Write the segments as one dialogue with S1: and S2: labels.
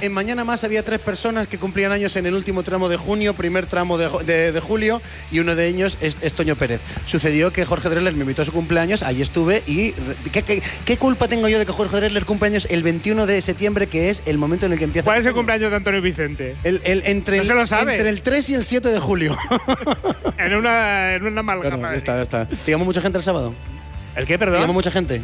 S1: en Mañana Más había 3 personas que cumplían años en el último tramo de junio, primer tramo de julio, y uno de ellos es Toño Pérez. Sucedió que Jorge Drexler me invitó a su cumpleaños, ahí estuve, y ¿qué culpa tengo yo de que Jorge Drexler cumpleaños el 21 de septiembre, que es el momento en el que empieza?
S2: ¿Cuál es el cumpleaños de Antonio Vicente?
S1: Entre
S2: no se lo sabe.
S1: Entre el 3 y el 7 de julio.
S2: en una amalgama.
S1: Bueno, está. ¿Te llamó mucha gente el sábado?
S2: ¿El qué, perdón?
S1: ¿Te llamó mucha gente?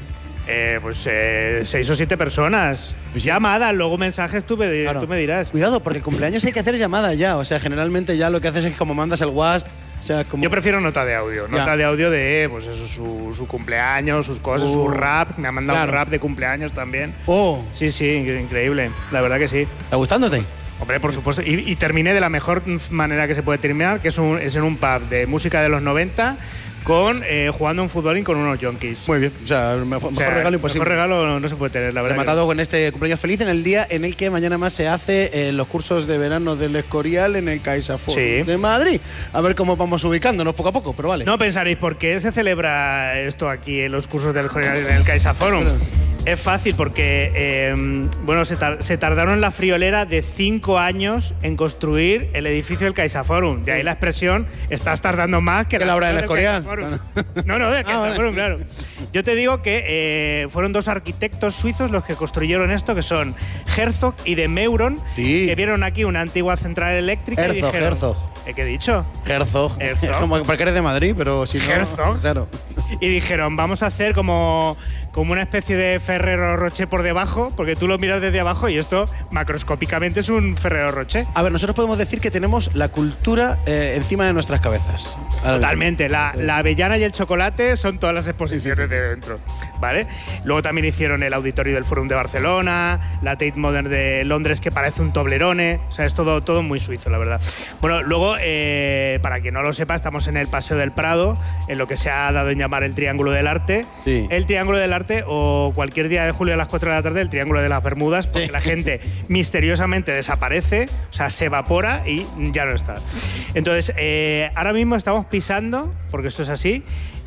S2: 6 o 7 personas. Pues llamadas, luego mensajes, tú me dirás.
S1: Cuidado, porque el cumpleaños hay que hacer llamada ya. O sea, generalmente ya lo que haces es como mandas el WhatsApp. O sea, como…
S2: Yo prefiero nota de audio. Nota de audio de pues eso, su cumpleaños, sus cosas, su rap. Me ha mandado un rap de cumpleaños también. Sí, increíble. La verdad que sí.
S1: ¿Está gustándote?
S2: Hombre, por supuesto. Y terminé de la mejor manera que se puede terminar, que es en un pub de música de los 90 con jugando un futbolín con unos yonkis.
S1: Muy bien. O sea, mejor regalo imposible.
S2: Mejor regalo no se puede tener, la verdad.
S1: Rematado con este cumpleaños feliz en el día en el que Mañana Más se hace los cursos de verano del Escorial en el CaixaForum de Madrid. A ver cómo vamos ubicándonos poco a poco, pero vale.
S2: No pensaréis, ¿por qué se celebra esto aquí en los cursos del Escorial en el CaixaForum? Es fácil porque se tardaron en la friolera de 5 años en construir el edificio del CaixaForum. De ahí la expresión, estás tardando más que
S1: la obra del Escorial.
S2: No, del CaixaForum, claro. Yo te digo que fueron 2 arquitectos suizos los que construyeron esto, que son Herzog y de Meuron, que vieron aquí una antigua central eléctrica y dijeron…
S1: Herzog.
S2: ¿Qué he dicho?
S1: Herzog. Como porque eres de Madrid, pero si no…
S2: Herzog.
S1: Claro.
S2: Y dijeron, vamos a hacer como una especie de Ferrero Rocher por debajo, porque tú lo miras desde abajo y esto macroscópicamente es un Ferrero Rocher. A
S1: ver, nosotros podemos decir que tenemos la cultura encima de nuestras cabezas.
S2: Totalmente. La avellana y el chocolate son todas las exposiciones de dentro, ¿vale? Luego también hicieron el auditorio del Forum de Barcelona, la Tate Modern de Londres, que parece un Toblerone. O sea, es todo muy suizo, la verdad. Bueno, luego, para quien no lo sepa, estamos en el Paseo del Prado, en lo que se ha dado en llamar el Triángulo del Arte. Sí. El Triángulo del Arte, o cualquier día de julio a las 4 de la tarde, el Triángulo de las Bermudas, porque la gente misteriosamente desaparece, o sea, se evapora y ya no está. Entonces, ahora mismo estamos pisando, porque esto es así,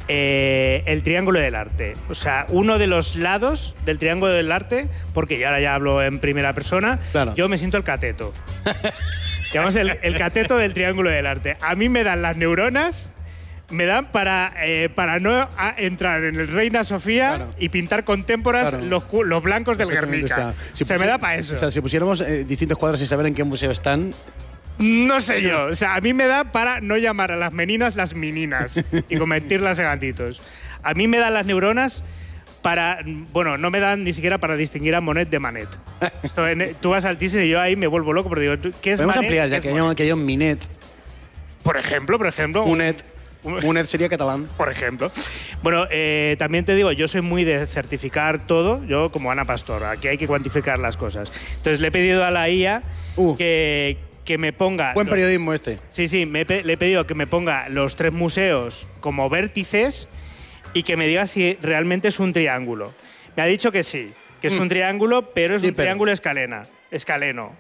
S2: el Triángulo del Arte. O sea, uno de los lados del Triángulo del Arte, porque yo ahora ya hablo en primera persona, yo me siento el cateto. Digamos, el cateto del Triángulo del Arte. A mí me dan las neuronas… Me dan para no entrar en el Reina Sofía y pintar con témporas los blancos del Guernica. Se me da para eso.
S1: O sea, si pusiéramos distintos cuadros sin saber en qué museo están…
S2: No sé yo. O sea, a mí me da para no llamar a las meninas las meninas y convertirlas en gatitos. A mí me dan las neuronas para… Bueno, no me dan ni siquiera para distinguir a Monet de Manet. Tú vas al Thyssen y yo ahí me vuelvo loco, pero digo, ¿qué es Manet?
S1: Podemos ampliar, ya que haya un Minet.
S2: Por ejemplo.
S1: Munet sería catalán.
S2: Por ejemplo. Bueno, también te digo, yo soy muy de certificar todo, yo como Ana Pastor, aquí hay que cuantificar las cosas. Entonces le he pedido a la IA que me ponga…
S1: Buen periodismo este.
S2: Sí, le he pedido que me ponga los 3 museos como vértices y que me diga si realmente es un triángulo. Me ha dicho que sí, que es un triángulo, pero es un triángulo escaleno.